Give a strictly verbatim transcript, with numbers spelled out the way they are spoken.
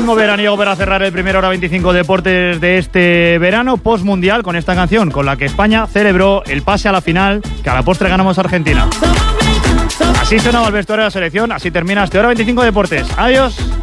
domingo veraniego para cerrar el primer Hora veinticinco Deportes de este verano post-mundial con esta canción con la que España celebró el pase a la final que a la postre ganamos a Argentina. Así sonaba el vestuario de la selección, así termina este Hora veinticinco Deportes. Adiós.